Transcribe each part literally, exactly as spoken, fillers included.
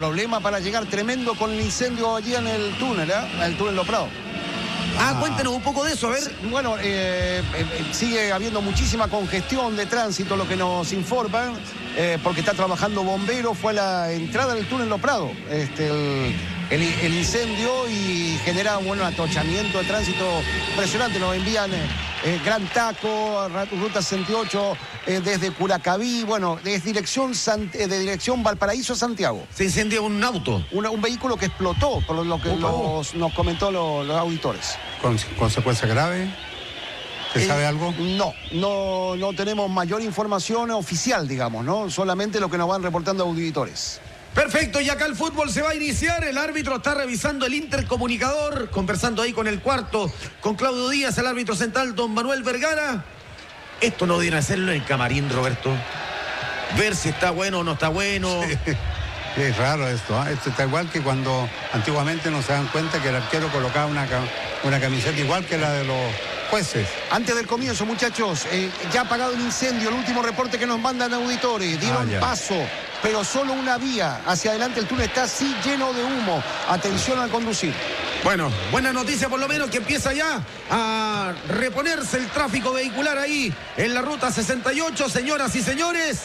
problema para llegar, tremendo con el incendio allí en el túnel, ¿eh? En el túnel Los Prados. Ah, ah, cuéntenos un poco de eso, a ver. Bueno, eh, eh, sigue habiendo muchísima congestión de tránsito, lo que nos informan, eh, porque está trabajando bomberos, fue a la entrada del túnel Los Prados, este, el, el, el incendio, y genera un bueno, atochamiento de tránsito impresionante. Nos envían eh, eh, Gran Taco, Ruta sesenta y ocho, eh, desde Curacaví, bueno, es dirección San, eh, de dirección Valparaíso a Santiago. Se incendia un auto. Una, un vehículo que explotó, por lo que los, nos comentó lo, los auditores. ¿Con consecuencias graves? ¿Se eh, sabe algo? No, no, no tenemos mayor información oficial, digamos, ¿no? Solamente lo que nos van reportando auditores. Perfecto, y acá el fútbol se va a iniciar. El árbitro está revisando el intercomunicador, conversando ahí con el cuarto, con Claudio Díaz, el árbitro central, don Manuel Vergara. Esto no deben hacerlo en el camarín, Roberto. Ver si está bueno o no está bueno. Sí. Es raro esto, ¿eh? Esto está igual que cuando antiguamente no se dan cuenta que el arquero colocaba una, una camiseta igual que la de los jueces. Antes del comienzo, muchachos, eh, ya ha apagado el incendio, el último reporte que nos mandan auditores, dieron ah, paso, pero solo una vía hacia adelante, el túnel está así lleno de humo. Atención al conducir. Bueno, buena noticia por lo menos que empieza ya a reponerse el tráfico vehicular ahí en la ruta sesenta y ocho, señoras y señores.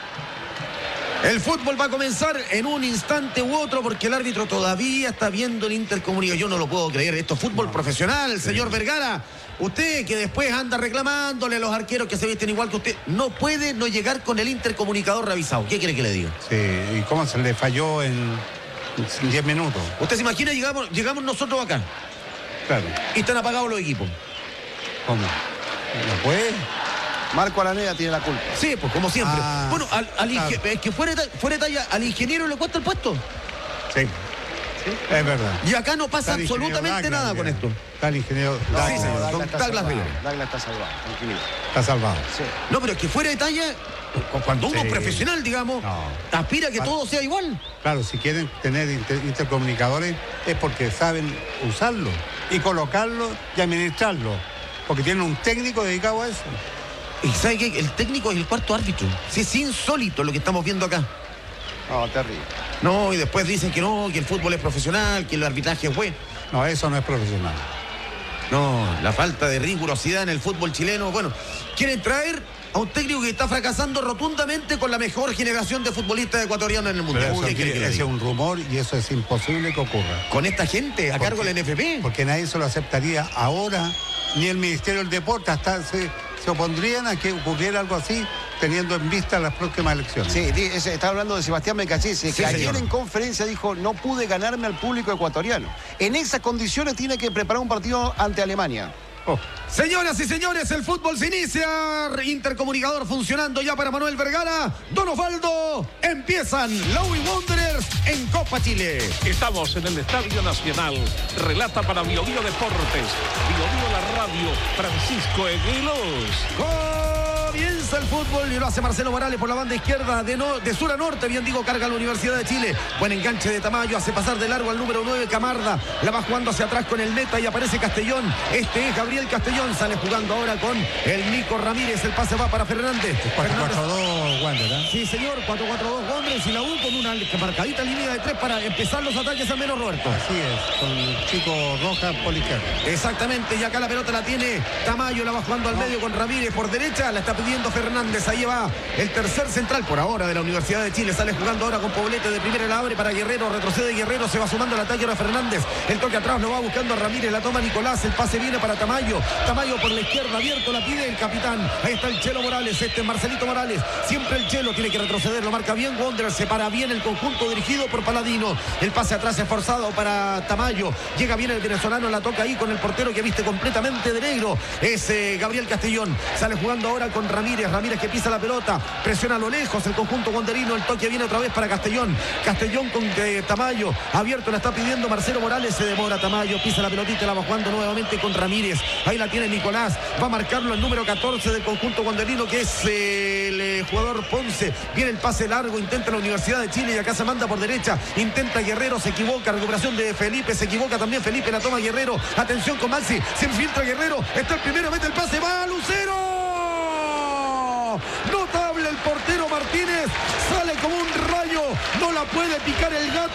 El fútbol va a comenzar en un instante u otro porque el árbitro todavía está viendo el intercomunicador. Yo no lo puedo creer. Esto es fútbol no, profesional, sí. Señor Vergara. Usted que después anda reclamándole a los arqueros que se visten igual que usted, no puede no llegar con el intercomunicador revisado. ¿Qué quiere que le diga? Sí, ¿y cómo se le falló en diez minutos? ¿Usted se imagina? Llegamos, llegamos nosotros acá. Claro. Y están apagados los equipos. ¿Cómo? ¿No puede? Marco Araneda tiene la culpa. Sí, pues como siempre. Ah, bueno, al, al claro. es que fuera de, fuera de talla, al ingeniero le cuesta el puesto. Sí. Sí, es verdad. Y acá no pasa absolutamente nada con esto. Está el ingeniero no, Douglas. Sí, señor. Douglas, Douglas está salvado. Rivera. Douglas está salvado. Tranquilo. Está salvado. Sí. No, pero es que fuera de talla, cuando uno es sí. profesional, digamos, no. aspira a que todo sea igual. Claro, si quieren tener inter intercomunicadores es porque saben usarlo y colocarlo y administrarlo. Porque tienen un técnico dedicado a eso. ¿Y sabe qué? El técnico es el cuarto árbitro. Sí, es insólito lo que estamos viendo acá. No, terrible. No, y después dicen que no, que el fútbol es profesional, que el arbitraje es bueno. No, eso no es profesional. No, la falta de rigurosidad en el fútbol chileno. Bueno, quieren traer a un técnico que está fracasando rotundamente con la mejor generación de futbolistas ecuatorianos en el mundo. Pero eso ese es un rumor y eso es imposible que ocurra. ¿Con esta gente a porque, cargo del N F P? Porque nadie se lo aceptaría ahora, ni el Ministerio del Deporte, hasta se... se opondrían a que ocurriera algo así, teniendo en vista las próximas elecciones. Sí, está hablando de Sebastián Becachese, sí, que ayer señor. en conferencia dijo, no pude ganarme al público ecuatoriano. En esas condiciones tiene que preparar un partido ante Alemania. Oh. Señoras y señores, el fútbol se inicia. Intercomunicador funcionando ya para Manuel Vergara. Don Osvaldo, empiezan Lowy Wanderers en Copa Chile. Estamos en el Estadio Nacional. Relata para Bio Bio Deportes. Bio Bio la radio. Francisco Eguilos. Comienza el fútbol y lo hace Marcelo Morales por la banda izquierda de, no, de sur a norte. Bien digo, carga la Universidad de Chile. Buen enganche de Tamayo. Hace pasar de largo al número nueve, Camarda. La va jugando hacia atrás con el meta y aparece Castellón. Este es Gabriel Castellón. Sale jugando ahora con el Nico Ramírez. El pase va para Fernández. cuatro cuatro dos Wander, ¿eh? Sí, señor. cuatro cuatro dos Wanderers y la U con una marcadita línea de tres para empezar los ataques al menos, Roberto. Así es, con el chico Rojas por la izquierda. Exactamente. Y acá la pelota la tiene Tamayo. La va jugando al medio con Ramírez por derecha. La está pidiendo Fernández. Ahí va el tercer central por ahora de la Universidad de Chile. Sale jugando ahora con Poblete de primera, la abre para Guerrero. Retrocede Guerrero. Se va sumando al ataque ahora Fernández. El toque atrás lo va buscando a Ramírez. La toma Nicolás. El pase viene para Tamayo. Tamayo por la izquierda abierto. La pide el capitán. Ahí está el Chelo Morales. Este es Marcelito Morales. Siempre el Chelo tiene que retroceder. Lo marca bien Wanderers. Se para bien el conjunto dirigido por Paladino. El pase atrás es forzado para Tamayo. Llega bien el venezolano. La toca ahí con el portero que viste completamente de negro. Es eh, Gabriel Castellón. Sale jugando ahora con Ramírez. Ramírez que pisa la pelota. Presiona a lo lejos el conjunto wanderino. El toque viene otra vez para Castellón. Castellón con eh, Tamayo. Abierto la está pidiendo Marcelo Morales. Se demora Tamayo. Pisa la pelotita. La va jugando nuevamente con Ramírez. Ahí la tiene Nicolás. Va a marcarlo el número catorce del conjunto wanderino, que es eh, el eh, jugador Ponce. Viene el pase largo. Intenta la Universidad de Chile y acá se manda por derecha. Intenta Guerrero. Se equivoca. Recuperación de Felipe. Se equivoca también Felipe. La toma Guerrero. Atención con Maxi. Se infiltra Guerrero. Está el primero. Mete el pase. Va a Lucero. Notable el portero Martínez. Sale como un rayo. No la puede picar el gato.